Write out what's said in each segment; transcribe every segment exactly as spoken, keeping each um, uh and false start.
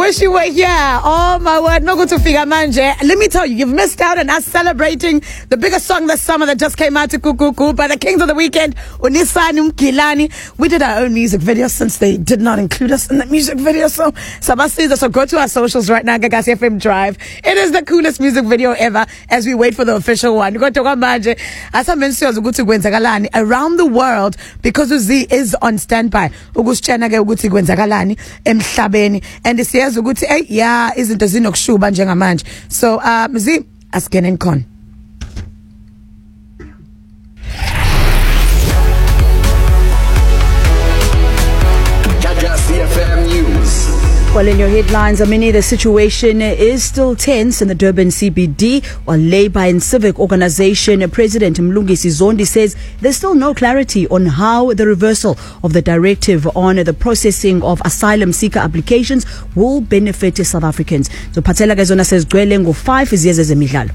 wish you were here. Oh my word, no good to figure manje. Let me tell you, you've missed out on us celebrating the biggest song this summer that just came out to Kukuku by the Kings of the Weekend, Unisani Mkilani. We did our own music video since they did not include us in the music video. So, Sabasi, so go to our socials right now, Gagasi F M Drive. It is the coolest music video ever as we wait for the official one. Go to manje. As I mentioned, around the world, because Uzi is on standby. Uguschana ge uguthi kwenzakalani emhlabeni, and siyazi ukuthi hey yeah izinto zinokushuba njengamanje. So um zi asingene khona. Gagasi F M News. Well, in your headlines, Amini, the situation is still tense in the Durban C B D, while Labour and Civic Organisation President Mlungisi Zondi says there's still no clarity on how the reversal of the directive on the processing of asylum seeker applications will benefit South Africans. So Patela Gazona says Gwelengo five is years as a midlalo.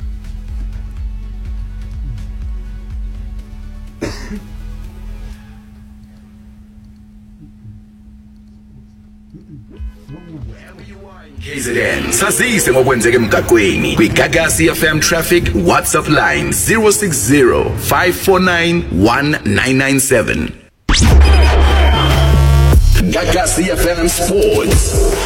K Z N sazise ngokwenzeka emgaqweni kwiGagasi F M Traffic WhatsApp line zero six zero five four nine one nine nine seven. Gagasi F M Sports.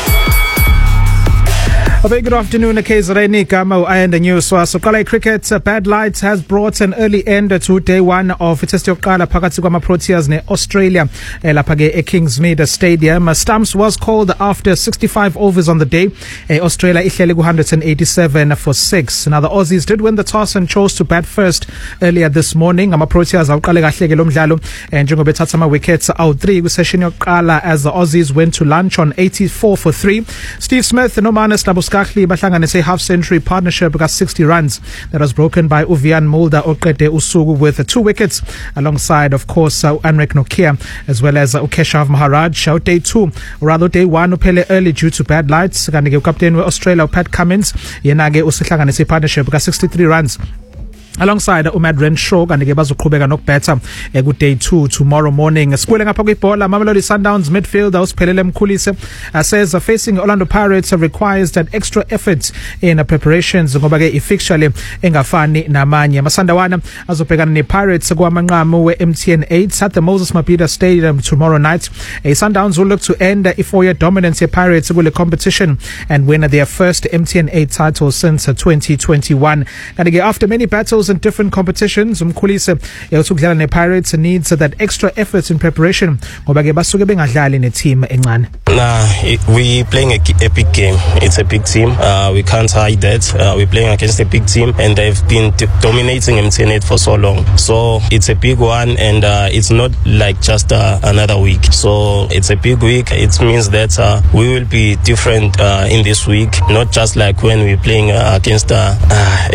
A very good afternoon, K Z N. Gamo and the news. So, Kala Cricket, uh, Bad Lights has brought an early end to day one of Test Yokala Pakatsi Kwama Proteas ne Australia. Lapage e Kingsmead Stadium. Uh, Stumps was called after sixty-five overs on the day. Uh, Australia ihlele one hundred eighty-seven for six. Now the Aussies did win the toss and chose to bat first earlier this morning. Ama Proteas awuqale kahle ke lo mdlalo and njengoba bethatha ama wickets out three kwisession yokuqala as the Aussies went to lunch on eighty-four for three. Steve Smith no Manus Skakli bahlanganise half century partnership got sixty runs that was broken by Uvian Mulder Oqede Usugu with uh, two wickets alongside of course uh, Anrek Nokia as well as uh, Ukeshav Maharaj. Out day two or rather day one upele early due to bad lights kanti ke captain we Australia Pat Cummins yena ke usihlanganise partnership got sixty-three runs alongside Umad Renshaw and ke bazoqhubeka nokubetha ku day two tomorrow morning. Squealing up kwibhola Mamelodi Sundowns midfielder usiphelele Mkhulise uh, says uh, facing Orlando Pirates uh, requires that extra effort in uh, preparations ngoba ke ifixture le engafani namanye. Masandawana azobhekana ne Pirates kwamanqamu we M T N eight at the Moses Mabhida Stadium tomorrow night. A Sundowns will look to end a four-year dominance of Pirates with a competition and win their first M T N eight title since uh, twenty twenty-one. And after many battles in different competitions, Mkhulise ukudlala ne Pirates needs that extra effort in preparation ngoba ke basuke bengadlali ne team encane. Nah, it, we playing a, a big game. It's a big team. Uh, we can't hide that. Uh, we're playing against a big team, and they've been d- dominating M T N eight for so long. So it's a big one, and uh, it's not like just uh, another week. So it's a big week. It means that uh, we will be different uh, in this week, not just like when we're playing uh, against uh, uh,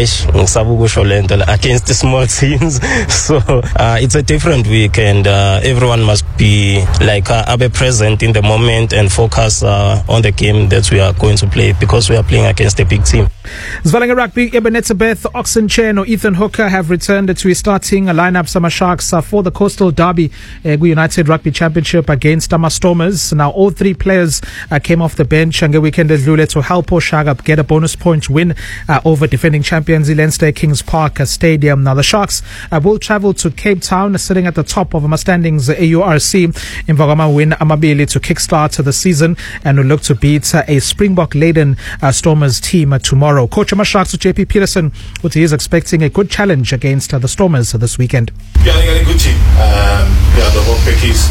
against the small teams. So uh, it's a different week, and uh, everyone must be like uh, be present in the moment and focus uh, on the game that we are going to play because we are playing against a big team. Zvalinga Rugby, Ebenezer Beth, Oxenchen or Ethan Hooker have returned to his starting lineup. Summer Sharks uh, for the Coastal Derby uh, United Rugby Championship against Tama Stormers. Now all three players uh, came off the bench and weekend at Lule to help Oshagap get a bonus point win uh, over defending champions Leinster Kings Park uh, Stadium. Now the Sharks uh, will travel to Cape Town, uh, sitting at the top of my standings uh, A U R C in Vagama win Amabili to kickstart uh, the season and will look to beat uh, a Springbok-laden uh, Stormers team uh, tomorrow. Coach of my Sharks, J P Peterson, what he is expecting a good challenge against uh, the Stormers uh, this weekend. Yeah, I think a good team. Um, yeah, the whole package